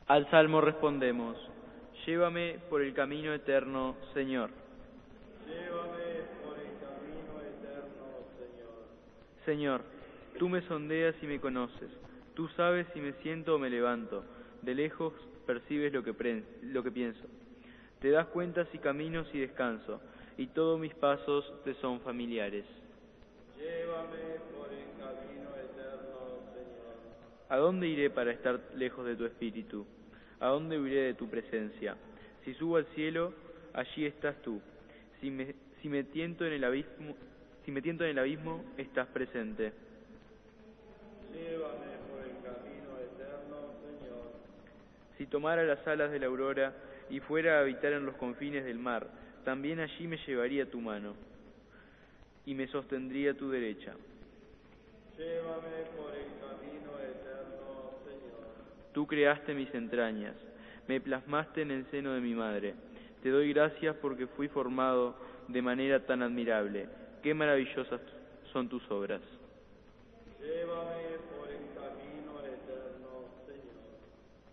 Al salmo respondemos: llévame por el camino eterno, Señor. Llévame por el camino eterno, Señor. Señor, tú me sondeas y me conoces. Tú sabes si me siento o me levanto. De lejos percibes lo que pienso. Te das cuenta si camino, si descanso, y todos mis pasos te son familiares. Llévame por el camino eterno, Señor. ¿A dónde iré para estar lejos de tu espíritu? ¿A dónde huiré de tu presencia? Si subo al cielo, allí estás tú. Si me tiento en el abismo, estás presente. Llévame por el camino eterno, Señor. Si tomara las alas de la aurora y fuera a habitar en los confines del mar, también allí me llevaría tu mano y me sostendría tu derecha. Llévame por el camino eterno, Señor. Tú creaste mis entrañas, me plasmaste en el seno de mi madre. Te doy gracias porque fui formado de manera tan admirable. Qué maravillosas son tus obras.